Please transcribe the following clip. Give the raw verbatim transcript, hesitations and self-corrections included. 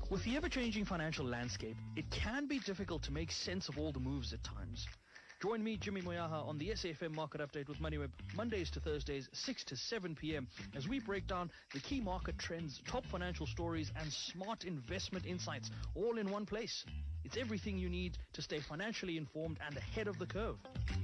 With the ever-changing financial landscape, it can be difficult to make sense of all the moves at times. Join me, Jimmy Moyaha, on the S A F M Market Update with MoneyWeb, Mondays to Thursdays, six to seven p.m, as we break down the key market trends, top financial stories, and smart investment insights, all in one place. It's everything you need to stay financially informed and ahead of the curve.